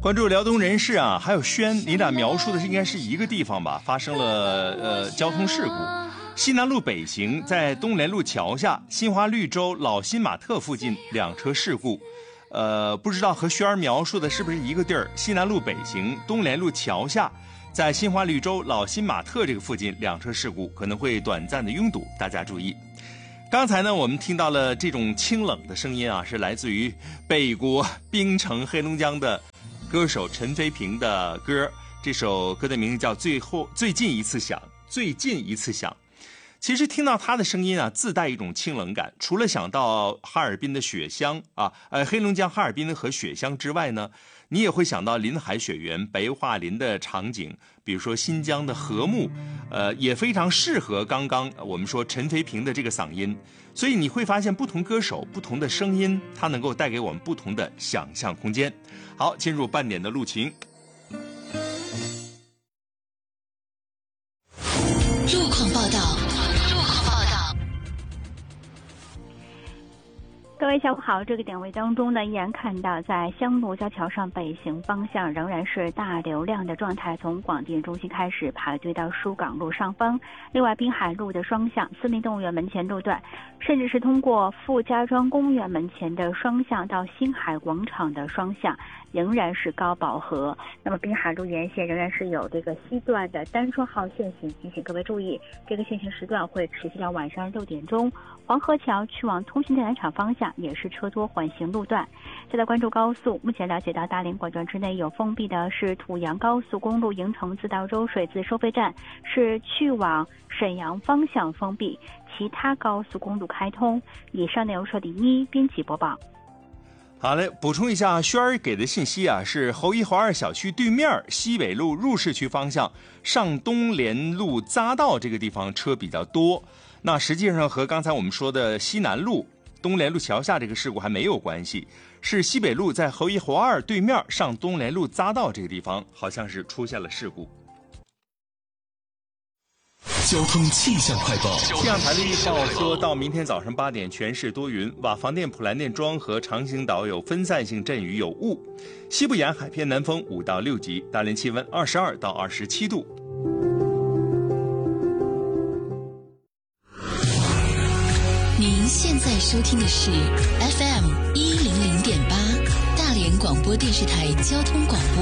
关注辽东人士啊，还有轩，你俩描述的应该是一个地方吧？发生了交通事故，西南路北行在东联路桥下新华绿洲老新玛特附近2车事故，不知道和轩描述的是不是一个地儿？西南路北行东联路桥下，在新华绿洲老新玛特这个附近2车事故，可能会短暂的拥堵，大家注意。刚才呢，我们听到了这种清冷的声音啊，是来自于北国冰城黑龙江的歌手陈飞平的歌，这首歌的名字叫最近一次想。其实听到他的声音啊，自带一种清冷感。除了想到哈尔滨的雪乡啊，黑龙江哈尔滨和雪乡之外呢，你也会想到林海雪原、白桦林的场景，比如说新疆的禾木，也非常适合刚刚我们说陈飞平的这个嗓音。所以你会发现不同歌手不同的声音，它能够带给我们不同的想象空间。好，进入半点的路情。 路况报道。 各位下午好，这个点位当中呢，依然看到在香路交桥上北行方向仍然是大流量的状态，从广电中心开始排队到疏港路上方。另外，滨海路的双向、森林动物园门前路段，甚至是通过傅家庄公园门前的双向到星海广场的双向，仍然是高饱和。那么，滨海路沿线仍然是有这个西段的单双号限行，提醒各位注意，这个限行时段会持续到晚上6点钟。黄河桥去往通信电缆厂方向也是车多缓行路段。再来关注高速，目前了解到大连管段之内有封闭的是土阳高速公路营城自到周水自收费站，是去往沈阳方向封闭，其他高速公路开通。以上内容是李妮编辑播报。 好嘞，补充一下，轩儿给的信息啊，是侯一、侯二小区对面西北路入市区方向上东联路匝道这个地方车比较多。那实际上和刚才我们说的西南路东联路桥下这个事故还没有关系，是西北路在侯一、侯二对面上东联路匝道这个地方好像是出现了事故。 交通气象快报。 气象台的预报说，到明天早上8点，全市多云，瓦房店、普兰店庄和长兴岛有分散性阵雨有雾，西部沿海偏南风5到6级，大连气温22到27度。 您现在收听的是 FM 100.8大连广播电视台交通广播。